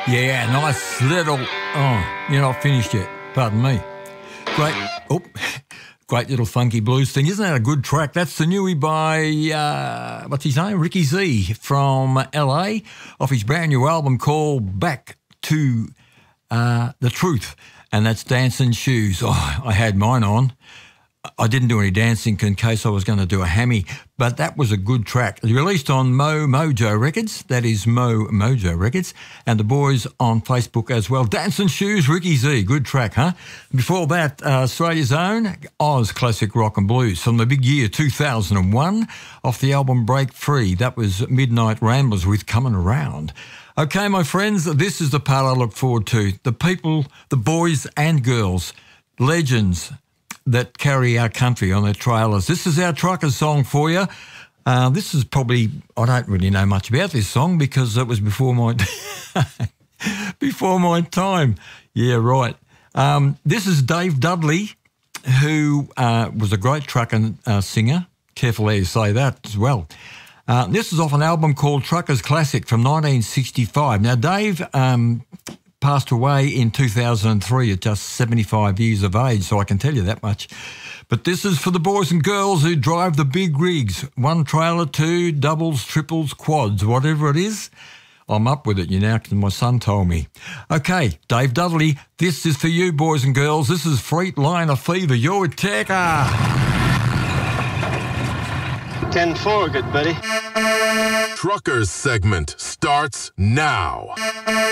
Yeah, nice little... Oh, you're not finished yet. Pardon me. Great... Oh, great little funky blues thing. Isn't that a good track? That's the newie by, what's his name? Ricky Z from LA, off his brand new album called Back to the Truth. And that's Dancing Shoes. Oh, I had mine on. I didn't do any dancing in case I was going to do a hammy, but that was a good track. Released on Mojo Records, that is Mojo Records, and the boys on Facebook as well. Dancing Shoes, Ricky Z, good track, huh? Before that, Australia's own Oz Classic Rock and Blues from the big year 2001 off the album Break Free. That was Midnight Ramblers with Coming Around. Okay, my friends, this is the part I look forward to. The people, the boys and girls, legends that carry our country on their trailers. This is our truckers song for you. This is probably, I don't really know much about this song because it was before my before my time. Yeah, right. This is Dave Dudley, who was a great trucker singer. Careful how you say that as well. This is off an album called Truckers Classic from 1965. Now, Dave passed away in 2003 at just 75 years of age, so I can tell you that much. But this is for the boys and girls who drive the big rigs, one trailer, two, doubles, triples, quads, whatever it is. I'm up with it, you know, because my son told me. Okay, Dave Dudley, this is for you, boys and girls. This is Freightliner Fever. You're with Tekka. 10-4, good buddy. Truckers segment starts now.